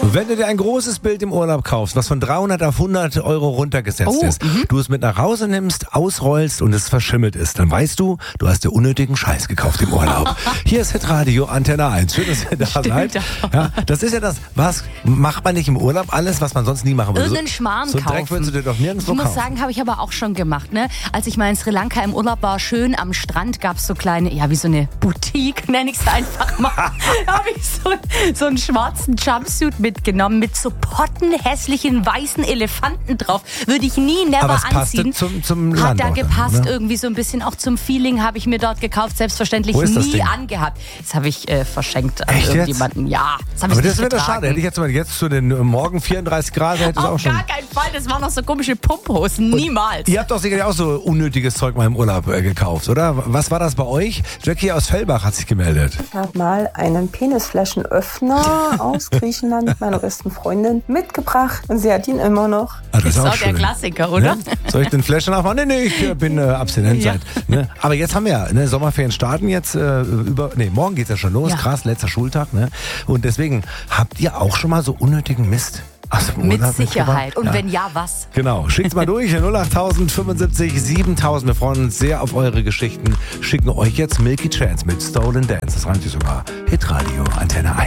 Wenn du dir ein großes Bild im Urlaub kaufst, was von 300 auf 100 Euro runtergesetzt ist, du es mit nach Hause nimmst, ausrollst und es verschimmelt ist, dann weißt du, du hast dir unnötigen Scheiß gekauft im Urlaub. Hier ist Hitradio Antenne 1. Schön, dass ihr da seid. Ja, das ist ja das, was macht man nicht im Urlaub alles, was man sonst nie machen würde. Irgendeinen Schmarrn so kaufen. Dreck würdest du dir doch nirgendwo kaufen. Ich muss sagen, habe ich aber auch schon gemacht. Ne? Als ich mal in Sri Lanka im Urlaub war, schön am Strand, gab es so kleine, ja wie so eine Boutique, nenne ich es einfach mal. Da habe ich so einen schwarzen Jumpsuit mitgenommen mit so pottenhässlichen weißen Elefanten drauf. Würde ich nie, never aber es anziehen. Passte zum Hat Land da auch gepasst, dann, ne? irgendwie so ein bisschen auch zum Feeling, habe ich mir dort gekauft, selbstverständlich Wo ist das nie Ding? angehabt. Das habe ich verschenkt an Echt irgendjemanden. Ja, das habe ich Aber nicht das wäre doch getragen. schade. Hätte ich jetzt zu den morgen 34 Grad, hätte ich auch Auf schon. gar keinen Fall, das waren noch so komische Pumphosen, niemals. Ihr habt doch sicherlich auch so unnötiges Zeug mal im Urlaub gekauft, oder? Was war das bei euch? Jackie aus Fellbach hat sich gemeldet. Ich habe mal einen Penisflaschenöffner aus Griechenland mit meiner besten Freundin mitgebracht und sie hat ihn immer noch. Ah, Das ist auch schön. der Klassiker, oder? Ne? Soll ich den Flaschen aufmachen? Nee, ich bin abstinent Ja. seit. Ne? Aber jetzt haben wir ja, ne, Sommerferien starten jetzt morgen geht's ja schon los, Ja. krass, letzter Schultag. Ne? Und deswegen, habt ihr auch schon mal so unnötigen Mist aus dem Mit Urlaub Sicherheit. mitgebracht? Und Ja. wenn ja, was? Genau, schickt's mal durch, 08000 75 7000. Wir freuen uns sehr auf eure Geschichten. Schicken euch jetzt Milky Chance mit Stolen Dance. Das reimt sich sogar. Hitradio Antenne 1.